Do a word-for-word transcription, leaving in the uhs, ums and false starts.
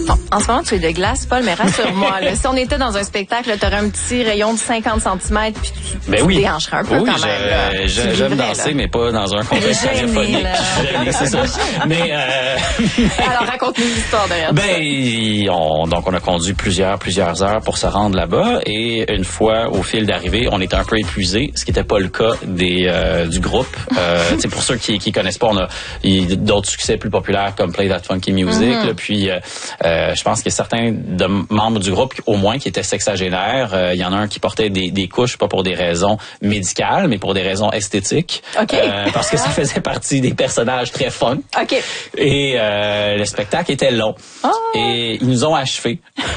Bon, en ce moment, tu es de glace, Paul, mais rassure-moi, là, si on était dans un spectacle, tu aurais un petit rayon de cinquante centimètres, puis tu, ben tu oui. déhancherais un peu oui, quand même. Là. Je, je, j'aime danser, là. Mais pas dans un contexte radiophonique. C'est ça. Mais euh... alors, raconte-nous l'histoire derrière ben, ça. On, donc, on a conduit plusieurs, plusieurs heures pour se rendre là-bas, et une fois au fil d'arrivée, on était un peu épuisé, ce qui n'était pas le cas des euh, du groupe. Euh, tu sais, pour ceux qui qui connaissent pas, on a y, d'autres succès plus populaires comme Play That Funky Music. Mm-hmm. Là, puis, euh, euh, je pense que certains de membres du groupe, au moins, qui étaient sexagénaires. Il euh, y en a un qui portait des, des couches, pas pour des raisons médicales, mais pour des raisons esthétiques. Okay. Euh, parce que ça faisait partie des personnages très fun. Okay. Et euh, le spectacle était long. Oh. Et ils nous ont achevés.